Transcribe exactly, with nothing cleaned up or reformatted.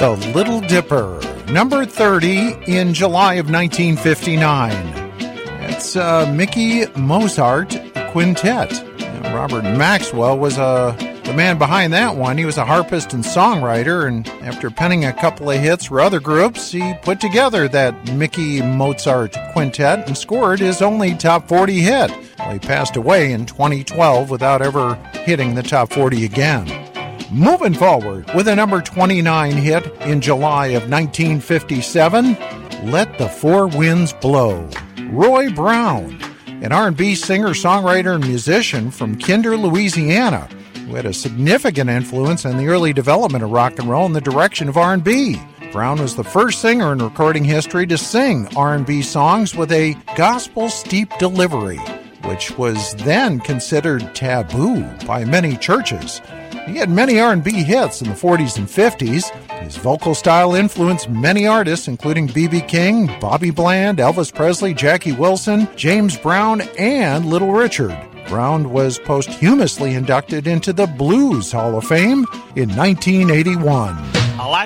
The Little Dipper, number thirty in July of nineteen fifty-nine. It's uh, Mickey Mozart Quintet. And Robert Maxwell was uh, the man behind that one. He was a harpist and songwriter, and after penning a couple of hits for other groups, he put together that Mickey Mozart Quintet and scored his only top forty hit. Well, he passed away in twenty twelve without ever hitting the top forty again. Moving forward with a number twenty-nine hit in July of nineteen fifty-seven, Let the Four Winds Blow. Roy Brown, an R and B singer, songwriter, and musician from Kinder, Louisiana, who had a significant influence in the early development of rock and roll in the direction of R and B. Brown was the first singer in recording history to sing R and B songs with a gospel-steeped delivery, which was then considered taboo by many churches. He had many R and B hits in the forties and fifties. His vocal style influenced many artists, including B B King, Bobby Bland, Elvis Presley, Jackie Wilson, James Brown, and Little Richard. Brown was posthumously inducted into the Blues Hall of Fame in nineteen eighty-one. I like